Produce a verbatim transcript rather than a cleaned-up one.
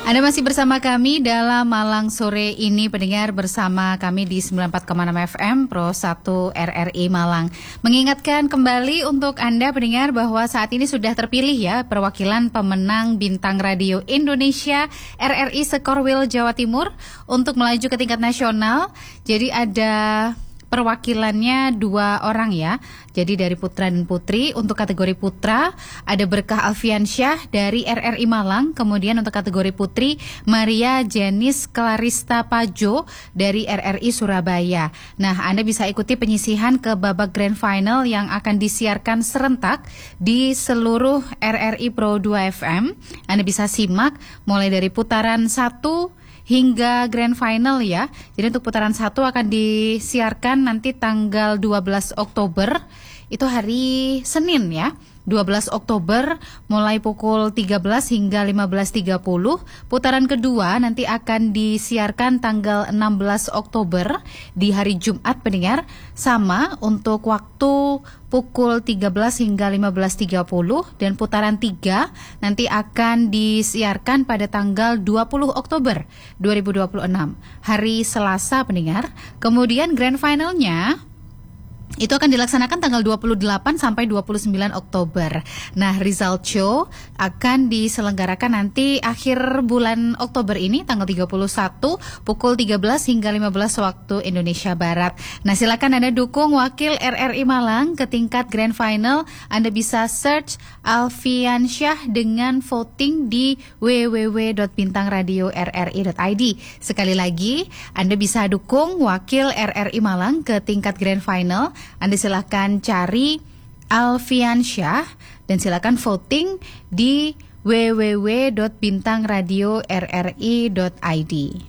Anda masih bersama kami dalam Malang Sore ini, pendengar, bersama kami di sembilan puluh empat koma enam F M Pro satu R R I Malang. Mengingatkan kembali untuk Anda pendengar bahwa saat ini sudah terpilih ya perwakilan pemenang Bintang Radio Indonesia R R I Sekorwil Jawa Timur untuk melaju ke tingkat nasional. Jadi ada perwakilannya dua orang ya. Jadi dari putra dan putri. Untuk kategori putra ada Berkah Alfiansyah dari R R I Malang. Kemudian untuk kategori putri Maria Jenis Clarista Pajo dari R R I Surabaya. Nah, Anda bisa ikuti penyisihan ke babak grand final yang akan disiarkan serentak di seluruh R R I Pro dua F M. Anda bisa simak mulai dari putaran satu hingga grand final ya. Jadi untuk putaran satu akan disiarkan nanti tanggal dua belas Oktober, itu hari Senin ya. dua belas Oktober mulai pukul tiga belas hingga lima belas tiga puluh. Putaran kedua nanti akan disiarkan tanggal enam belas Oktober di hari Jumat pendengar. Sama untuk waktu pukul tiga belas hingga lima belas tiga puluh, dan putaran tiga nanti akan disiarkan pada tanggal dua puluh Oktober dua ribu dua puluh enam, hari Selasa pendengar. Kemudian grand finalnya itu akan dilaksanakan tanggal dua puluh delapan sampai dua puluh sembilan Oktober. Nah, result show akan diselenggarakan nanti akhir bulan Oktober ini, tanggal tiga puluh satu pukul tiga belas hingga lima belas waktu Indonesia Barat. Nah, silakan Anda dukung wakil R R I Malang ke tingkat grand final. Anda bisa search Alfiansyah dengan voting di w w w dot bintang radio r r i dot i d. Sekali lagi, Anda bisa dukung wakil R R I Malang ke tingkat grand final. Anda silakan cari Alfiansyah dan silakan voting di w w w dot bintang radio r r i dot i d.